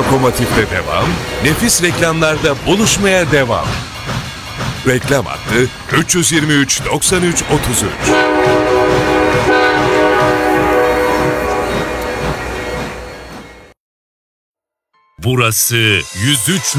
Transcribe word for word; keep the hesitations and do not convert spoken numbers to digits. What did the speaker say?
lokomotifle devam, nefis reklamlarda buluşmaya devam. Reklam hattı üç yüz yirmi üç doksan üç otuz üç. Burası yüz üç